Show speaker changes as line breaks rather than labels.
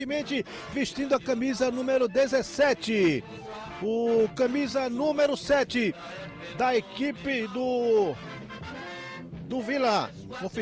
vestindo a camisa número 17. O camisa número 7 da equipe do Vila.